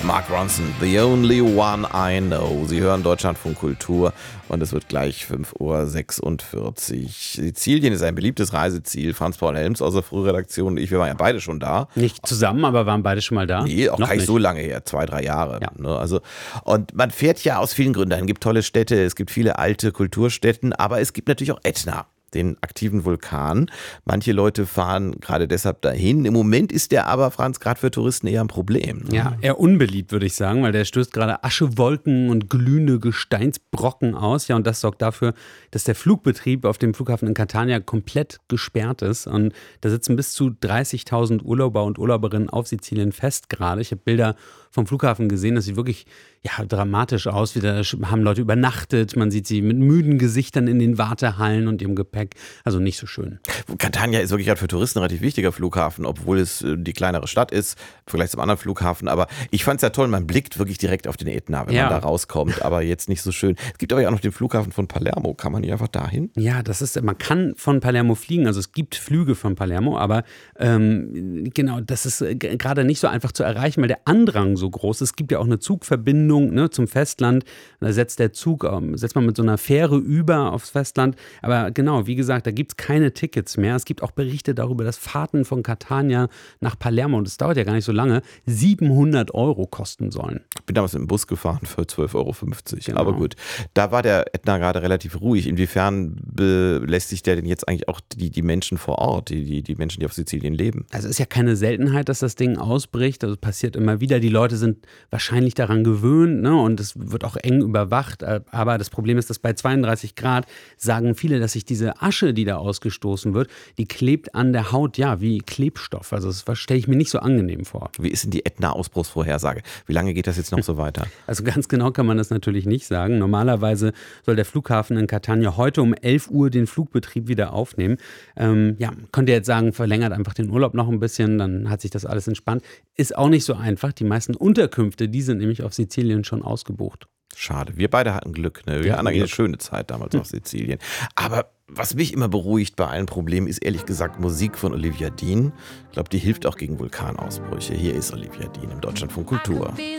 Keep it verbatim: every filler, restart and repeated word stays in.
Mark Ronson, The Only One I Know. Sie hören Deutschlandfunk Kultur und es wird gleich fünf Uhr sechsundvierzig. Sizilien ist ein beliebtes Reiseziel. Franz-Paul Helms aus der Frühredaktion und ich, wir waren ja beide schon da. Nicht zusammen, aber waren beide schon mal da? Nee, auch Noch gar nicht nicht so lange her, zwei, drei Jahre. Ja. Ne? Also, und man fährt ja aus vielen Gründen. Es gibt tolle Städte, es gibt viele alte Kulturstätten, aber es gibt natürlich auch Ätna, den aktiven Vulkan. Manche Leute fahren gerade deshalb dahin. Im Moment ist der aber, Franz, gerade für Touristen eher ein Problem. Ne? Ja, eher unbeliebt, würde ich sagen, weil der stößt gerade Aschewolken und glühende Gesteinsbrocken aus. Ja, und das sorgt dafür, dass der Flugbetrieb auf dem Flughafen in Catania komplett gesperrt ist. Und da sitzen bis zu dreißigtausend Urlauber und Urlauberinnen auf Sizilien fest gerade. Ich habe Bilder vom Flughafen gesehen, das sieht wirklich ja, dramatisch aus. Da haben Leute übernachtet, man sieht sie mit müden Gesichtern in den Wartehallen und ihrem Gepäck. Also nicht so schön. Catania ist wirklich halt für Touristen ein relativ wichtiger Flughafen, obwohl es die kleinere Stadt ist, im Vergleich zum anderen Flughafen. Aber ich fand es ja toll, man blickt wirklich direkt auf den Ätna, wenn Ja. man da rauskommt, aber jetzt nicht so schön. Es gibt aber ja auch noch den Flughafen von Palermo. Kann man nicht einfach dahin? Ja, das ist, man kann von Palermo fliegen, also es gibt Flüge von Palermo, aber ähm, genau, das ist äh, g- gerade nicht so einfach zu erreichen, weil der Andrang so groß ist. Es gibt ja auch eine Zugverbindung, ne, zum Festland. Da setzt der Zug, ähm, setzt man mit so einer Fähre über aufs Festland. Aber genau, wie gesagt, da gibt es keine Tickets mehr. Es gibt auch Berichte darüber, dass Fahrten von Catania nach Palermo, und das dauert ja gar nicht so lange, siebenhundert Euro kosten sollen. Ich bin damals mit dem Bus gefahren für zwölf Euro fünfzig. Genau. Aber gut, da war der Ätna gerade relativ ruhig. Inwiefern belästigt der denn jetzt eigentlich auch die, die Menschen vor Ort, die, die, die Menschen, die auf Sizilien leben? Also es ist ja keine Seltenheit, dass das Ding ausbricht. Also passiert immer wieder. Die Leute sind wahrscheinlich daran gewöhnt, ne? Und es wird auch eng überwacht. Aber das Problem ist, dass bei zweiunddreißig Grad sagen viele, dass sich diese Asche, die da ausgestoßen wird, die klebt an der Haut, ja, wie Klebstoff. Also das stelle ich mir nicht so angenehm vor. Wie ist denn die Ätna-Ausbruchsvorhersage? Wie lange geht das jetzt noch so weiter? Also ganz genau kann man das natürlich nicht sagen. Normalerweise soll der Flughafen in Catania heute um elf Uhr den Flugbetrieb wieder aufnehmen. Ähm, ja, könnt ihr jetzt sagen, verlängert einfach den Urlaub noch ein bisschen, dann hat sich das alles entspannt. Ist auch nicht so einfach. Die meisten Unterkünfte, die sind nämlich auf Sizilien schon ausgebucht. Schade. Wir beide hatten Glück. Ne? Wir Ja, hatten eigentlich eine Glück. schöne Zeit damals auf Sizilien. Aber was mich immer beruhigt bei allen Problemen, ist ehrlich gesagt Musik von Olivia Dean. Ich glaube, die hilft auch gegen Vulkanausbrüche. Hier ist Olivia Dean im Deutschlandfunk Kultur.